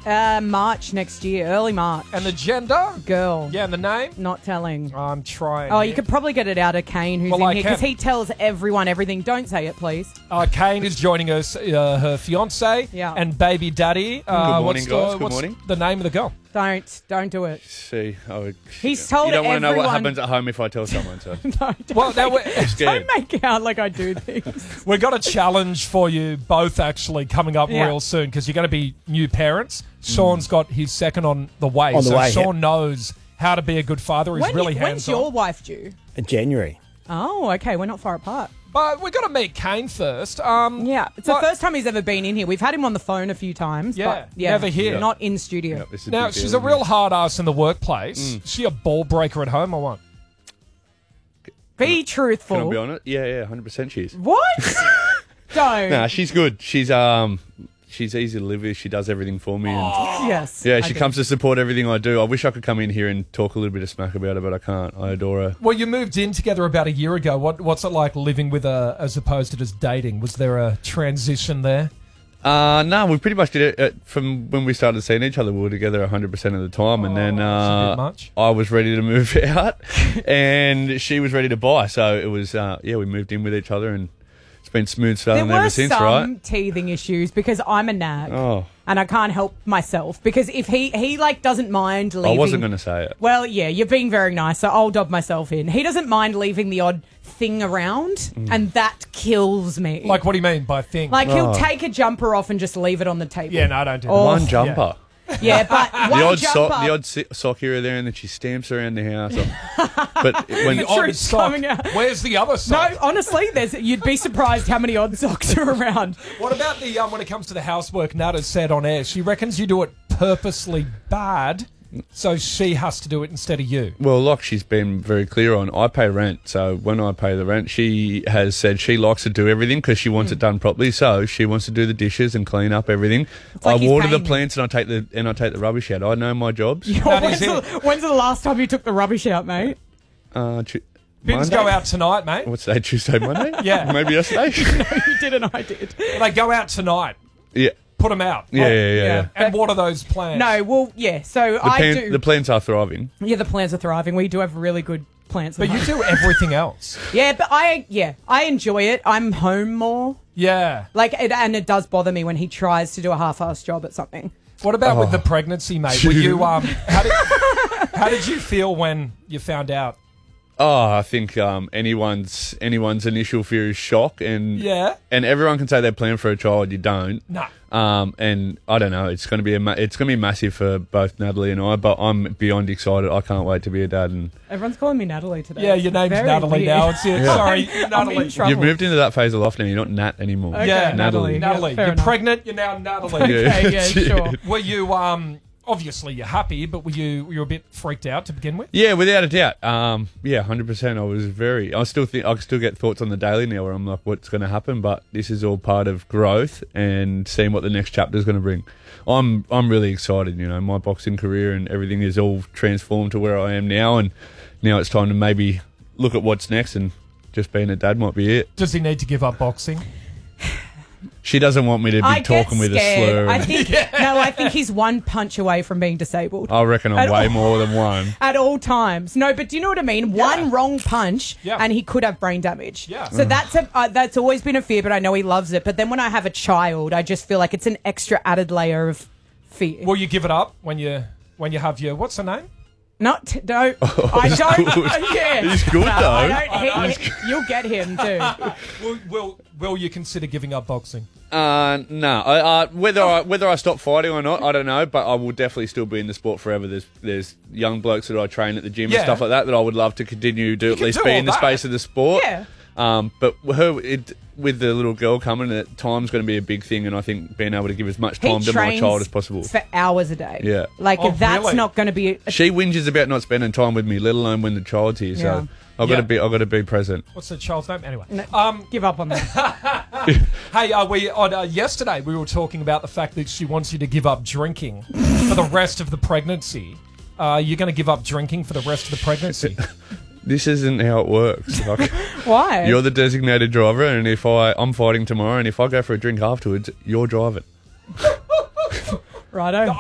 March next year, early March. And the gender? Girl. Yeah, and the name? Not telling. I'm trying. Oh, you could probably get it out of Kane, who's Well, in I here, because can. he tells everyone everything. Don't say it, please. Kane is joining us, her fiance Yeah. and baby daddy. Good morning, what's guys. Good what's morning. the name of the girl? Don't do it. See, He's told you don't want to know what everyone- happens at home if I tell someone. So No, don't, Well, now make, we're, scared. don't make it out like I do things. we've got a challenge for you both actually coming up Yeah. real soon because you're going to be new parents. Sean's got his second on the way. On the so way, Sean knows how to be a good father. He's really when's hands-on. your wife due? In January. Oh, okay. We're not far apart. But we've got to meet Kane first. Yeah, it's the What- first time he's ever been in here. We've had him on the phone a few times. Yeah, but never here. Not in studio. Yep, this is Now, big she's deal, a real isn't hard ass in the workplace. Is she a ball breaker at home or what? Be it? truthful. Can I be honest? Yeah, 100% she is. What? Don't. Nah, she's good. She's easy to live with. She does everything for me. And Yes. yeah, I she do. comes to support everything I do. I wish I could come in here and talk a little bit of smack about her, but I can't. I adore her. Well, you moved in together about a year ago. What's it like living with her as opposed to just dating? Was there a transition there? No, we pretty much did it from when we started seeing each other. We were together 100% of the time, and then it's a bit much. I was ready to move out, and she was ready to buy. So it was, we moved in with each other, and it's been smooth There sailing were ever since, some right? teething issues because I'm a nag. Oh, And I can't help myself because if he like doesn't mind I leaving. wasn't going to say it. Well, yeah, you're being very nice, so I'll dob myself in. He doesn't mind leaving the odd thing around, Mm. and that kills me. Like, what do you mean by thing? Like, he'll Oh. take a jumper off and just leave it on the table. yeah, no, I don't do that. Oh. One jumper. Yeah, but one The odd jumper. sock, the odd sock here or there, and then she stamps around the house. But when The Odd truth's sock. coming out. Where's the other No, sock? honestly, you'd be surprised how many odd socks are around. What about the when it comes to the housework? Nada said on air, she reckons you do it purposely bad, so she has to do it instead of you. Well, like she's been very clear on, I pay rent. So when I pay the rent, she has said she likes to do everything because she wants it done properly. So she wants to do the dishes and clean up everything. like I he's water the paying me. plants and I take the rubbish out. I know my jobs. That is When's the last time you took the rubbish out, mate? Bins Monday? go out tonight, mate. What's today? Tuesday, Monday? Yeah. Maybe yesterday. You did and I did. They go out tonight. yeah. Put them out. Yeah. And what are those plans? No, well, yeah. So The plants are thriving. Yeah, the plants are thriving. We do have really good plants. But at you home. do everything else. Yeah, but I enjoy it. I'm home more. Yeah. And it does bother me when he tries to do a half-assed job at something. What about with the pregnancy, mate? Were you how did you feel when you found out? Oh, I think anyone's initial fear is shock, and Yeah. and everyone can say they plan for a child. You don't. No. And I don't know. It's going to be massive for both Natalie and I. But I'm beyond excited. I can't wait to be a dad. And Everyone's calling me Natalie today. Yeah, your name's Very Natalie weird. now. It's sorry, I'm Natalie. in trouble. you've moved into that phase of life now. You're not Nat anymore. Okay, Yeah, Natalie. Natalie, Yeah, fair you're enough. pregnant. You're now Natalie. Okay, yeah, sure. Were you obviously you're happy, but were you a bit freaked out to begin with? Yeah, without a doubt. 100%. I still get thoughts on the daily now where I'm like, what's going to happen? But this is all part of growth and seeing what the next chapter is going to bring. I'm really excited. You know, my boxing career and everything is all transformed to where I am now, and now it's time to maybe look at what's next, and just being a dad might be it. Does he need to give up boxing? She doesn't want me to be I get talking with a scared. slur. I think I think he's one punch away from being disabled. I reckon I'm At way all- more than one. At all times. No, but do you know what I mean? One wrong punch Yeah. and he could have brain damage. Yeah. So that's always been a fear, but I know he loves it. But then when I have a child, I just feel like it's an extra added layer of fear. Will you give it up when you have your what's her name? No. I don't. good. Yeah. He's good, No, though. I don't. You'll get him too. Will you consider giving up boxing? No. Whether I stop fighting or not, I don't know. But I will definitely still be in the sport forever. There's young blokes that I train at the gym Yeah. and stuff like that I would love to continue to at can least do be all in the that. space of the sport. Yeah. But with the little girl coming, time's going to be a big thing, and I think being able to give as much He time to my trains child as possible. for hours a day. Yeah. Like Oh, that's really? not going to be. She whinges about not spending time with me, let alone when the child's here. Yeah. So I've got to be present. What's the child's name? Anyway. Give up on that. Hey, yesterday we were talking about the fact that she wants you to give up drinking for the rest of the pregnancy. You're going to give up drinking for the rest of the pregnancy. This isn't how it works. Like, Why? you're the designated driver, and if I'm fighting tomorrow, and if I go for a drink afterwards, you're driving. Righto.